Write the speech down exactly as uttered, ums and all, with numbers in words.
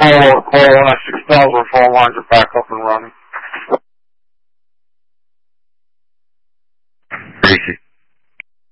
Call, call one nine six thousand, phone lines are back up and running. Tracy.